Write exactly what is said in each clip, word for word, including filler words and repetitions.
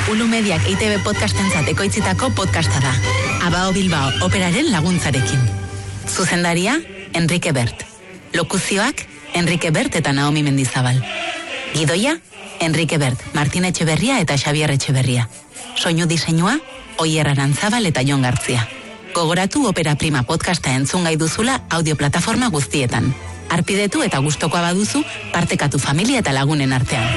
Ulu Mediak E I T B podcastentzat ekoitzitako podcasta da. Abao Bilbao operaren laguntzarekin. Zuzendaria, Enrique Bert. Lokuzioak, Enrique Bert eta Naomi Mendizabal. Gidoia, Enrique Bert, Martin Etxeberria eta Xabier Etxeberria. Soinu diseinua, Oier Arantzabal eta Jon Gartzia. Gogoratu Opera Prima podcasta entzun gai duzula audioplataforma guztietan. Arpidetu eta gustokoa baduzu, partekatu familia eta lagunen artean.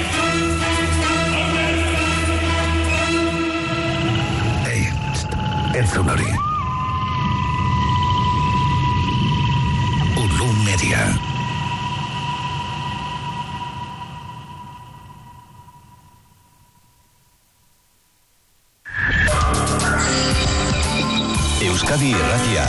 Ei, entzun hori. Ulu Media. Euskadi Irratia.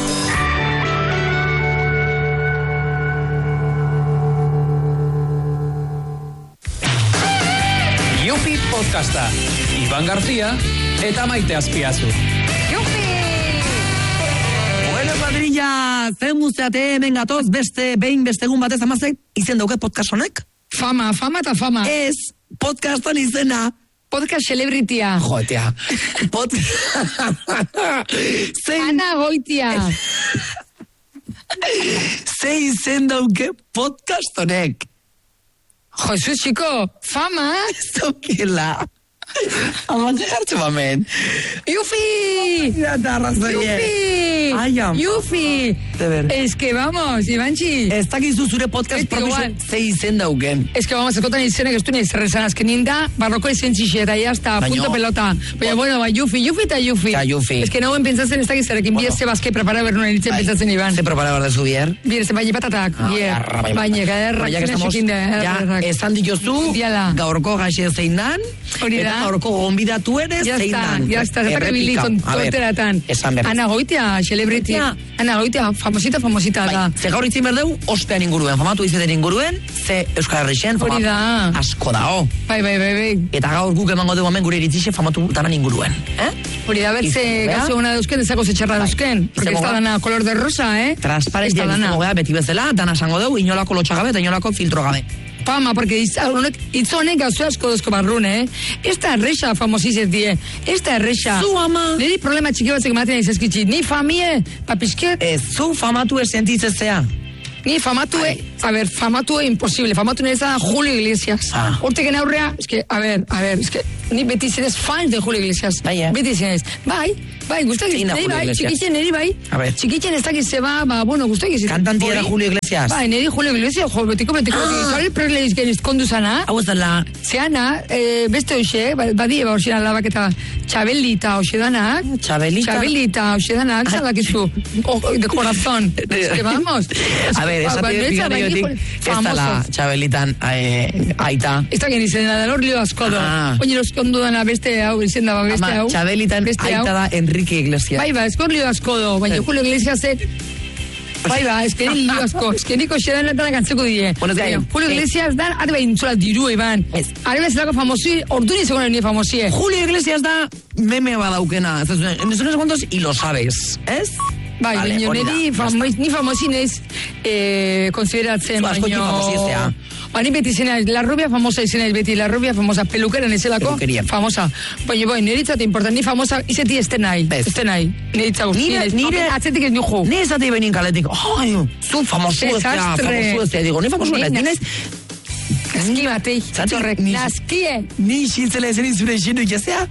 Yupi podcasta. Iban García eta Maite Azpiazu. Yupi! Bueno, cuadrilla, zemuzeate hemen gatoz beste, behin bestegun batez amazek, izen dauke podcast honek? Fama, fama eta fama. Ez, podcaston izena. Podcast celebritya. Joetea. Pod... Zein... Ana Goitia. Zein izen dauke podcast honek? Josu, chico, fama. Zokela. Amantxe jartxe bamen. Yufi! Ya te arrazoie. Yufi! Aiam. Yufi! Es que vamos, Ibanchi. Ez dakizu zure podcast profesion zei izen dauken. Es que vamos, ekotan izenek ez du nahi zerrezan azkenin da, barroko izen txixeta, ya está, punto pelota. Baina, bueno, ba, Yufi, Yufi eta Yufi. Eta Yufi. Es que nagoen pentsatzen ez dakiz zerekin, bueno. Bier zebazke prepara bernuen eritzen pentsatzen Iban. Ze prepara berdezu bier? Bier ze baina patatak, bier. Baina, gaderrak, zenesukin da. Esan dituzu, gaurko gaxe zein dan, eta gaurko gonbidatu ere zein dan. Ya está, ya está, rebili tonteratan. Ana Goitia, celebrity. Ana Goitia, famosita, famosita da. Ze gaur itzin berdeu, ospean inguruen, famatu izeten inguruen, ze Euskal Herrixen, famatu asko dao. Bai, bai, bai, bai. Eta gaur guk emango dugu hemen gure iritzixe famatu danan inguruen. Hori da, bertze gazo gona dauzken, ezako zetxarra dauzken. Porque ez da dana color de rosa, eh? Transparentia izango gea, beti bezala, dana esango dugu, inolako lotxagabe eta inolako filtro gabe. Fama, porque hitz honek gauzo asko dozko barrun, eh? Ez da erreixa famosizet die. Ez da erreixa. Zu, ama. Neri problema txiki batzuk ematen izazkitzi. Ni famie, papisket. Ez, zu famatu esentitzezea. Ni famatu, e, a ver, famatu e imposible. Famatu nire da Julio Iglesias. Ah. Horteken aurrea, es que, a ver, a ver, es que ni beti zinez fans de Julio Iglesias. Bai, eh? Beti zinez. Bai, bai, guztak izan. Neri bai, txikitzen neri bai. Txikitzen ez dakiz zeba, ba, bueno, guztak izan. Kantantia da Julio Iglesias. Bai, neri Julio Iglesias, jo, betiko, betiko, betiko. Zari pregle izken izkondu zana. Hau ez dela. Zeana, eh, beste hoxe, badie, ba, hoxe alabak eta Txabelita hoxe danak. Txabelita? Txabelita hoxe danak, zalakizu. De corazón. Es que vamos. A ver, esate ez dala Txabelitan aita. Ez da gen izen da, hor lio asko do. Oine loskondu dana beste hau, izen da beste hau. Ama, Txabelitan aita da Enrique Iglesias. Bai ba, eskor lio asko do, baina Julio Iglesiasek. Bai ba, ez que ni lio asko, ez que niko xedan lantana gantzeko die. Julio Iglesias dan, arbe intzula diru, Iban. Arbe zelako famosi, orduri segoen nire famosie. Julio Iglesias da meme badaukena. En esos cuantos, y lo sabes, ez? Bai, vale, baina niri famos, ni famosinez eh, konsideratzen, baina... Ba, ni beti zena, la rubia famosa izena beti, la rubia famosa, pelukera nezelako, famosa. Baina, bai, niritzate importan, ni famosa izeti ez tenai, ez tenai. Niritza guztienez, nire atzetik ez nuju. Ni ezati benin kaletik, ai, zu famosu ez da, famosu ez da, digo, ni famosu ez da, Nazki batei, zorrek, nazkie. Ni xiltzela ezen izure xinu ikazea?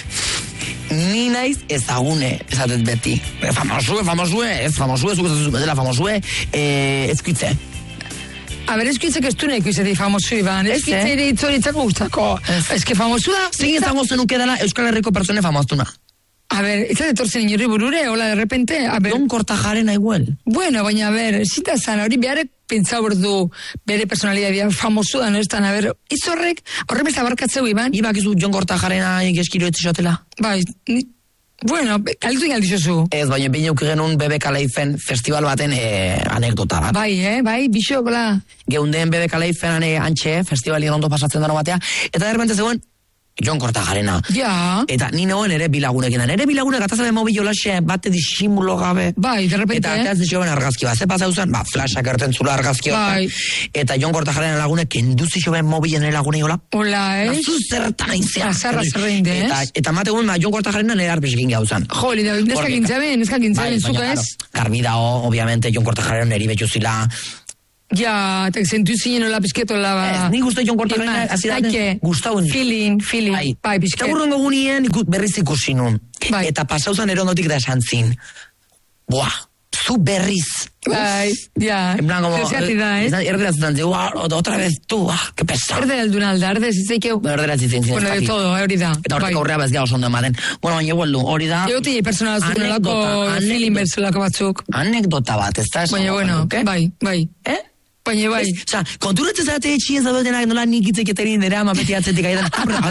Ni naiz ezagune, esatet beti. Famosue, famosue, ez famosue, zuk ez dela famosue, ezkitze. A ber, ezkitzek ez du nahi izatei famosu, Iban. Ezkitze ere itzoritzako guztako. Ez que famosu da... Zein izango zenuke dela Euskal Herriko pertsone famostuna. A ber, ez da etortzen inurri burure, hola, de repente... Don Kortajarena igual. Bueno, baina, a ber, zita zan, hori beharek pentsa bordu bere personalidadea famosu da, no ez tan, a ber, izorrek, horre besta barkatzeu, Iban. Ibak izu Jon Kortajarena egeskiro etxatela. Bai, ni... Bueno, kaldu inaldizozu. Ez, baina baina uki genuen Bebe Kaleifen festival baten eh, anekdota bat. Bai, eh, bai, bixo, bla. Geunden Bebe Kaleifen ane antxe, festivalien ondo pasatzen dara batea, eta derbente zegoen, Jon Kortajarena. Ja. Eta ni noen ere bilagunekin. Nere bilagunek atazabe mobil jolaxe bate disimulo gabe. Bai, de repente. Eta ateaz dixoben argazki bat. Ze pasau zen? Ba, flashak erten zula argazki bat. Bai. Eta Jon Kortajarena lagunek kenduzi xoben mobilen lagune hola. Hola, eh? Nazu zertan aizea. Azarra zerreinde, ez? Eta, eta mate guen, ba, Jon Kortajarena nire arpesekin gauzan. Joli, da, neska gintzaben, neska gintzaben, zuka ez? Garbi dao, obviamente, Jon Kortajarena niri betxuzila. Ja, eta zentu zinen hola pizketola ba... Ez, ni guztai Jon Kortajarena, aziraten, guztauen. Feeling, feeling, bai, bai, pizket. Eta gurrengo gunien berriz ikusi nun. Bai. Eta pasauzan erondotik da esan zin. Buah, zu berriz. Bai, ja. En plan, como... Zergati da, eh? Erderaz zutan, buah, otra vez tu, ah, que pesado. Erdera aldun alda, erdera zitzeikeu. Erderaz zitzen zin. Bueno, de todo, hori da. Eta hortik aurrea bezgea oso ondo ematen. Bueno, baina igual du, hori da... Ego tine personal zuzunelako feeling berzelako batzuk. Anekdota bat, ez da? Baina, bueno, bai, bai. Eh? Baina, bai. Osa, konturatzen zate etxien zabetenak nola nik itzek eterin dira amapeti atzetik aidan.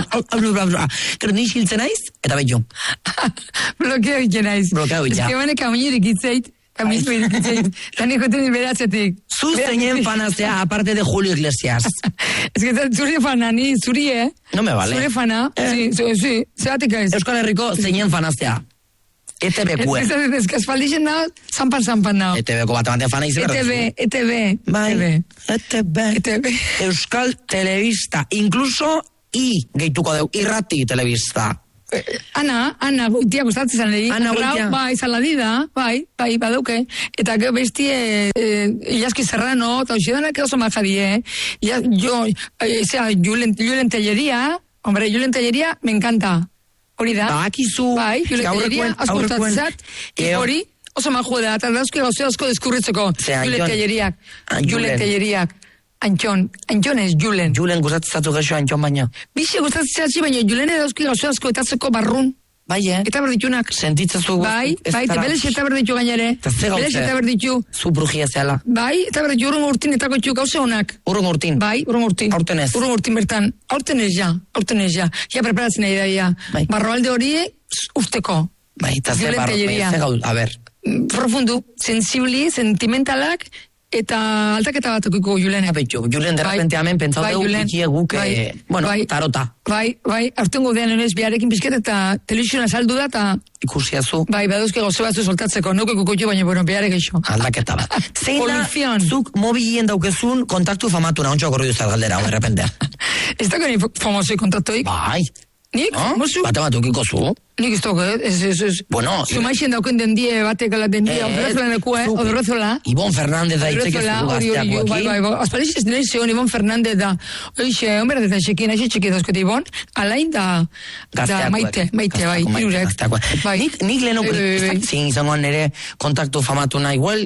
Kero ni xiltzen naiz, eta behitu. Blokeo itzen naiz. Blokeo itzen. Ez que banek amuñerik itzeit, kamizpo itzeit. Tani joten beratzetik. Zu zeinen fanaztea, aparte de Julio Iglesias. Ez que zuri fana, ni zuri, eh? No me vale. Zuri fana, sí, sí, zeratik ez. Euskal Herriko zeinen fanaztea. E T B-kue. Ez que espaldixen da, zampan-zampan da. E T B-ko bat ematen fana izan. E T B, E T B. Bai, E T B. E T B. Euskal Telebista, incluso I gehituko deu, irrati telebista. Ana, Ana, goitia gustatzen zan lehi. Ana goitia. Bai, saladida, bai, bai, badauke. Eta gero bestie, eh, Ilaski Serrano, eta hoxidanak oso majadie, eh? Ya, yo, eh, sea, Julen, Julen Tellería, hombre, Julen Tellería, me encanta. Hori da. Ba, akizu. Bai, Julen Tellería, asko gustatzen, hori, oso majue da, eta dauzke gauze asko deskurritzeko. Julen Telleriak, Julen Telleriak. Antxon, Antxon ez, Julen. Julen gustatzatu gexo Antxon baina. Bixe gustatzatzi baina Julen edauzki gauze asko etatzeko barrun. Bai, eh? Eta berditunak. Sentitzazu. Bai, bai, eta belez eta berditu gainere. Belez eta berditu. Zu brugia zehala. Bai, eta berditu urrun urtin eta gotxu gauze honak. Urrun urtin. Bai, urrun urtin. Aurten ez. Urrun urtin bertan. Aurten ez ja, aurten ez ja. Ja preparatzen nahi da, ja. Bai. Barroalde hori usteko. Bai, eta ze barro, ze gaul, a ber. Profundu, sensibli, sentimentalak, eta altaketa bat okiko Julen. Apetxo, Julen derrepente hemen pentsau dugu ikie guk, bueno, tarota. Bai, bai, hartzen godean enez biharekin pizket eta telebizioa saldu da eta... Ikusiazu. Bai, baduzke goze batzu soltatzeko, nuke kukutu, baina, bueno, biharek eixo. Aldaketa bat. Zeina, zuk mobilien daukezun kontaktu famatu nahontxo akorri duzal galdera, hau errependea. Ez dago ni famosoi kontaktoik? Bai. Nik? Mozu? Bate bat ukiko zu? Nik ez toke, ez, ez, ez. Bueno. Zumaixen dauken den die, batek ala den die, odorrezola nekua, eh? Odorrezola. Ibon Fernández da itzek ez dugu gazteako aquí. Bai, bai, bai. Azpalix ez nire zeon, Ibon Fernández da. Oixe, hombre, da txekin, aixe txekin dazkote Ibon. Alain da, da maite, maite, bai, irurek. Bai. Nik lehenu, zin izango nire kontaktu famatu nahi, igual,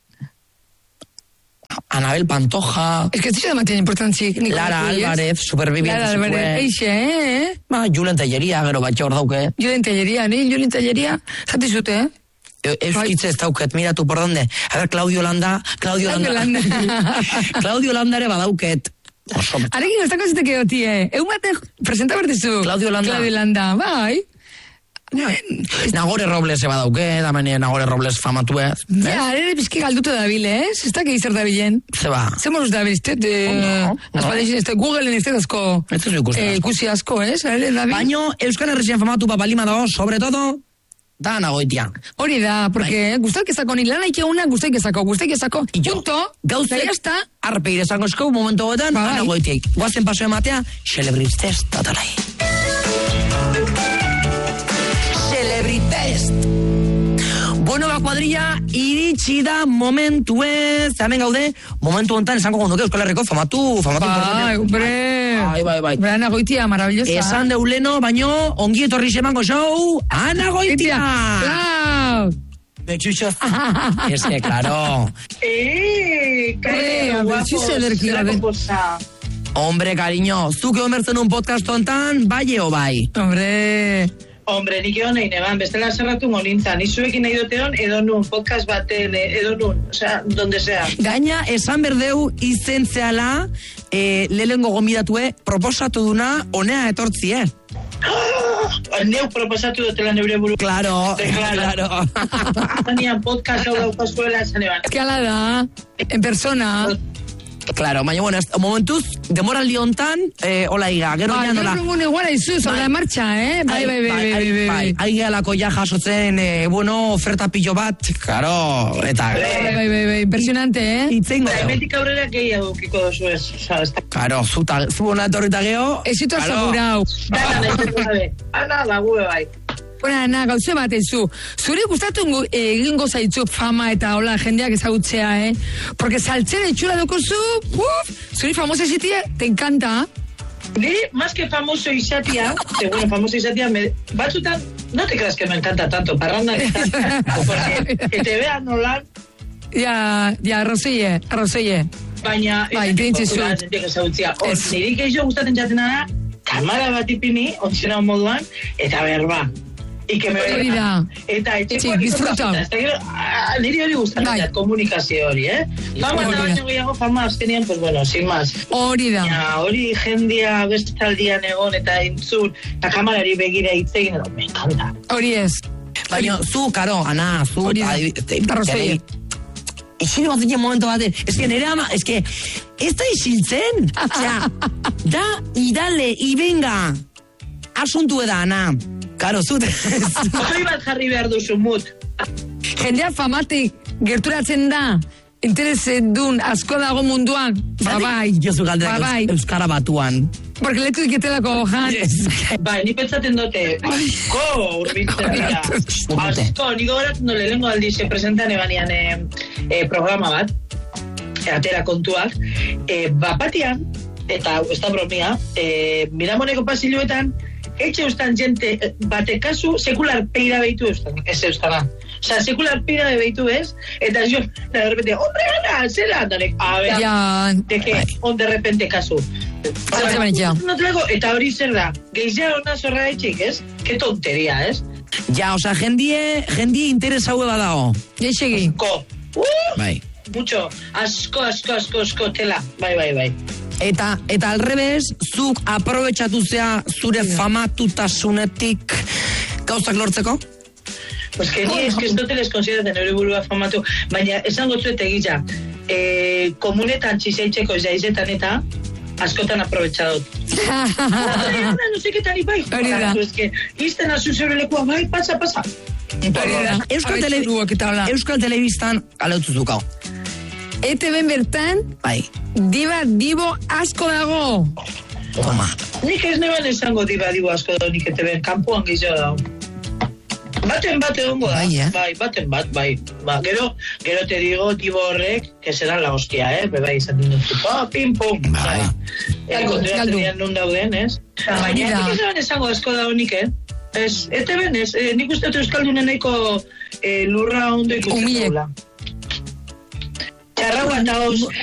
Anabel Pantoja. Es que esto ya no tiene importancia. Lara Álvarez, superviviente. Lara Álvarez, eixe, eh? Ba, Julen Tellería, gero batxe hor dauke. Julen Tellería, ni Julen Tellería, zati zute, eh? Euskitze ez dauket, miratu por donde. A ver, Claudio Landa, Claudio Landa. Claudio Landa ere badauket. Arekin ez dako ziteke oti, eh? Egun batek presenta bertizu. Claudio Landa. Claudio Landa, bai. Nagore Robles eba dauke, da meni Nagore Robles famatu ez. Ja, ere bizki galdutu da bile, ez? Ez da que izar da bilen. Zeba. Ze moruz da bilizte, Googleen ez asko ikusi asko, ez? Baino, Euskal Herrixen famatu papalima dago, sobre todo, da nagoitia. Hori da, porque guztaik ezako, ni lan haike una guztaik ezako, guztaik ezako, punto, gauze, arpe irezango eskau, momentu gotan, da nagoitiak. Guazen paso ematea, xelebriztez tatalai. Celebrites. Bueno, ba, kuadrilla, iritsi da momentu ez. Hemen gaude, momentu hontan esango gondoke Euskal Herriko famatu, famatu. Bai, hombre. Bai, bai, bai. Bre, Ana Goitia, maravillosa. Esan deuleno, baino, ongi etorri semango show, Ana Goitia. Clau. Betxuxoz. Es que, claro. Eh, cariño, guapos. Hombre, cariño, zuke omertzen un podcast hontan, bai o bai? Hombre... Hombre, nik egon nahi neban, bestela zerratu monintan, izuekin nahi doteon, edo nun, podcast baten, edo nun, osea, donde sea. Gaina, esan berdeu izentzeala, eh, lehengo gomidatue, proposatu duna, honea etortzi, eh? Oh, neu proposatu dutela neure buru. Claro, claro. Zanian podcast hau daukazuela esan eban. Ez que ala da, en persona... Claro, baina, bueno, momentuz, demoraldi hontan, eh, hola iga, gero ba, ja nola. Gero egun iguala izuz, hola de marcha, eh? Bai, bai, bai, bai, bai, bai. Ai gehalako ja jasotzen, eh, bueno, oferta pillo bat, claro, eta... Bai, bai, bai, bai, impresionante, eh? Itzengo. Hemetik aurrera gehiago ukiko dozu ez. Claro, zuta, zu bona etorrita geho. Ezito asegurau. Dana, nahi gabe. Ana, da, gube bai. Bueno, Ana, gauze baten zu. Zure gustatu egingo zaitzu fama eta hola jendeak ezagutzea, eh? Porque saltzen etxura dukozu, uf, zure famosa izatea, te encanta. Niri, más que famoso izatea, que bueno, famoso izatea, me, batzutan, no te creas que me encanta tanto, parranda, porque que te vean nolan. Ja, ja, arrozeie, arrozeie. Baina, bai, grintzizu. Niri keixo gustatzen jatena da, kamara bat ipini, ontzena moduan, eta berba. Ike me hori da. Eta etxeko... Sí, disfruta. Niri hori gustatzen jat, komunikazio hori, eh? Fama eta baino gehiago fama azkenean, pues bueno, sin más. Hori da. Hori jendia bestaldian egon eta entzun, eta kamarari begira itzegin, edo, me encanta. Hori ez. Baina, zu, karo, Ana, zu... Hori da. Arrozeie. Isildu bat zinean momento baten. Ez que nire ama, ez que... Ez da isiltzen. Osea, da, idale, ibenga. Asuntu eda, Ana. Karo, zut. Hori bat jarri behar duzu mut. Jendea famatik gerturatzen da. Interesen dun asko dago munduan. Babai. Jozu galderak Babai. Euskara batuan. Porque letu diketelako jan. Bai, ni pentsaten dute, ko, urbiltzen dira. Asko, niko horatzen dole, lehenko aldiz, presentan ebanian eh, eh, programa bat, eh, atera kontuak, eh, bapatian, eta ez da bromia, eh, Miramoneko pasiluetan, etxe eustan jente bate kasu, sekular peira behitu eustan, ez eustana. Osa, sekular peira behitu ez, eta jo, de repente, hombre, Ana, zela, darek, a ver, ja, de que, on de repente kasu. Eta hori zer da, geizia hona zorra etxik, ez? Ke tonteria, ez? Ja, osa, jendie, jendie interesa hau dago. Geixegi. Asko. Uh, bai. Mucho. Asko, asko, asko, asko, tela. Bai, bai, bai. Eta, eta alrebez, zuk aprobetxatu zea zure famatutasunetik gauzak lortzeko? Pues que ni, es que esto te les consideraten hori burua famatu, baina esan gotzuet egitza, eh, komunetan txiseitzeko jaizetan eta askotan aprobetxadot. No sé qué tal ibai. Es que, izten azu zure lekua, bai, pasa, pasa. Euskal, tele... Euskal Telebistan aleutzu zukau. E T V bertan, bai, diba, dibo asko dago. Toma. Nik ez neban esango diba, dibo asko dago, nik E T V kanpoan gehiago dago. Baten bat egongo da, bai, eh? bai, baten bat, bai. Ba, gero, gero te digo, dibo horrek, que serán la hostia, eh? Beba izan dut, pa, pim, pum. Bai. Ego, teatrean nun dauden, ez? Baina, nik ez neban esango asko dago nik, eh? Ez, E T V, ez, eh, nik uste dut Euskaldunen nahiko eh, lurra ondo ikusten dugula. Txarraua eta hoz,